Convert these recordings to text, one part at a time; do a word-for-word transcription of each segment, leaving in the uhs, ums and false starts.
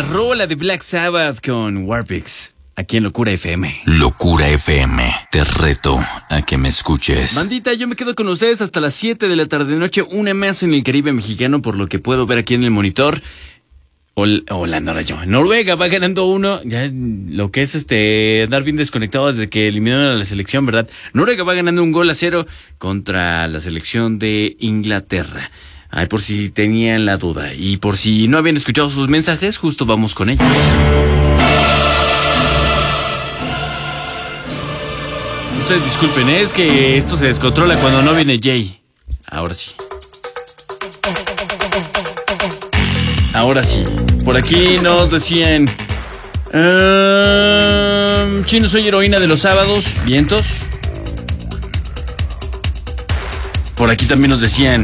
buena rola de Black Sabbath con Warpix, aquí en Locura F M. Locura F M, te reto a que me escuches. Bandita, yo me quedo con ustedes hasta las siete de la tarde noche, una más en el Caribe mexicano, por lo que puedo ver aquí en el monitor. Hol- Holanda, ahora yo. Noruega va ganando uno. Ya lo que es este andar bien desconectado desde que eliminaron a la selección, ¿verdad? Noruega va ganando un gol a cero contra la selección de Inglaterra. Ay, por si tenían la duda. Y por si no habían escuchado sus mensajes, justo vamos con ellos. Ustedes disculpen, ¿eh? Es que esto se descontrola cuando no viene Jay. Ahora sí. Ahora sí. Por aquí nos decían... Uh, Chino, soy heroína de los sábados. ¿Vientos? Por aquí también nos decían...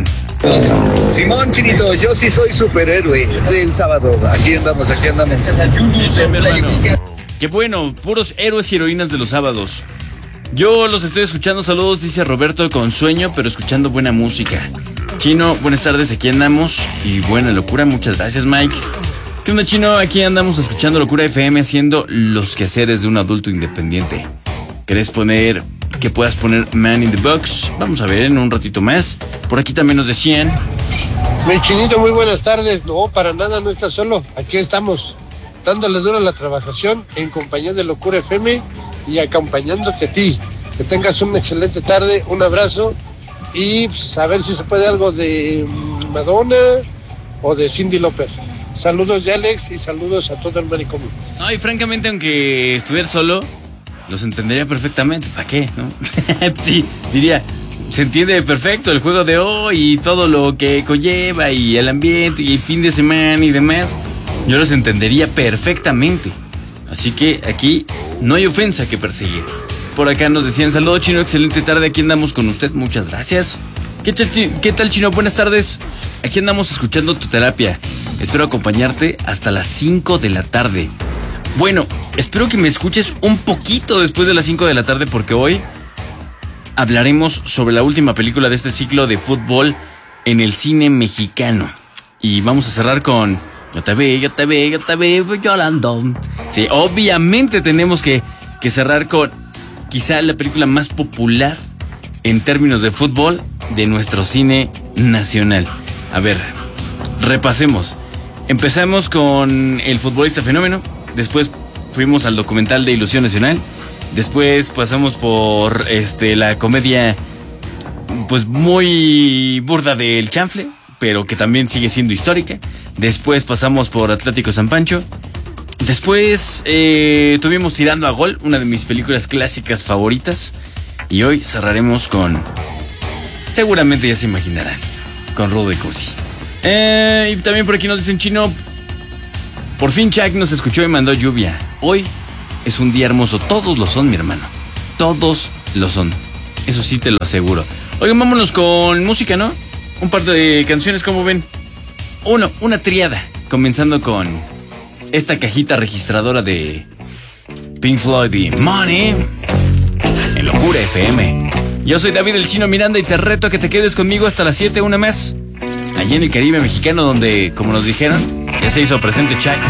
Simón, Chinito, yo sí soy superhéroe del sábado. Aquí andamos, aquí andamos. Eso, mi hermano. Qué bueno, puros héroes y heroínas de los sábados. Yo los estoy escuchando, saludos, dice Roberto, con sueño, pero escuchando buena música. Chino, buenas tardes, aquí andamos. Y buena locura, muchas gracias, Mike. ¿Qué onda, Chino? Aquí andamos escuchando Locura F M, haciendo los quehaceres de un adulto independiente. ¿Querés poner, que puedas poner Man in the Box? Vamos a ver en un ratito más. Por aquí también nos decían... Mi Chinito, muy buenas tardes. No, para nada, no estás solo. Aquí estamos, dándole duro a la trabajación en compañía de Locura F M y acompañándote a ti. Que tengas una excelente tarde, un abrazo y pues, a ver si se puede algo de Madonna o de Cyndi Lauper. Saludos de Alex y saludos a todo el manicomio. No, y francamente, aunque estuviera solo, los entendería perfectamente. ¿Para qué, no? Sí, diría, se entiende perfecto el juego de hoy y todo lo que conlleva y el ambiente y el fin de semana y demás. Yo los entendería perfectamente. Así que aquí no hay ofensa que perseguir. Por acá nos decían, saludos, Chino, excelente tarde, aquí andamos con usted, muchas gracias. ¿Qué tal, ¿Qué tal, Chino? Buenas tardes. Aquí andamos escuchando tu terapia. Espero acompañarte hasta las cinco de la tarde. Bueno, espero que me escuches un poquito después de las cinco de la tarde, porque hoy hablaremos sobre la última película de este ciclo de fútbol en el cine mexicano. Y vamos a cerrar con Yo te vi, yo te vi, yo te vi, llorando. Sí, obviamente tenemos que, que cerrar con quizá la película más popular en términos de fútbol de nuestro cine nacional. A ver, repasemos. Empezamos con El futbolista fenómeno. Después fuimos al documental de Ilusión Nacional. Después pasamos por este la comedia pues muy burda del chanfle, pero que también sigue siendo histórica. Después pasamos por Atlético San Pancho. Después eh, tuvimos Tirando a Gol, una de mis películas clásicas favoritas. Y hoy cerraremos con... seguramente ya se imaginarán, con Rudo y Cursi. Eh, y también por aquí nos dicen, Chino, por fin Chuck nos escuchó y mandó lluvia. Hoy es un día hermoso. Todos lo son, mi hermano. Todos lo son. Eso sí te lo aseguro. Oigan, vámonos con música, ¿no? Un par de canciones, ¿cómo ven? Uno, una triada. Comenzando con esta cajita registradora de Pink Floyd y Money en Locura F M. Yo soy David el Chino Miranda y te reto a que te quedes conmigo hasta las siete, una más. Allí en el Caribe mexicano, donde, como nos dijeron, ya se hizo presente Chuck.